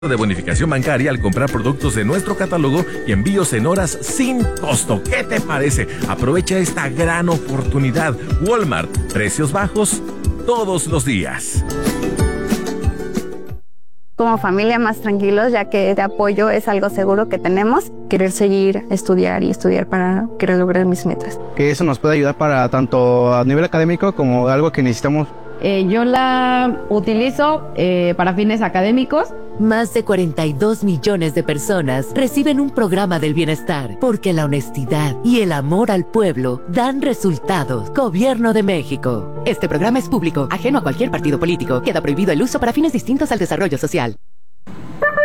de bonificación bancaria al comprar productos de nuestro catálogo y envíos en horas sin costo. ¿Qué te parece? Aprovecha esta gran oportunidad. Walmart, precios bajos todos los días. Como familia más tranquilos, ya que este apoyo es algo seguro que tenemos. Querer seguir, estudiar y estudiar para querer lograr mis metas. Que eso nos puede ayudar para tanto a nivel académico como algo que necesitamos. Yo la utilizo para fines académicos. Más de 42 millones de personas reciben un programa del bienestar porque la honestidad y el amor al pueblo dan resultados. Gobierno de México. Este programa es público, ajeno a cualquier partido político. Queda prohibido el uso para fines distintos al desarrollo social.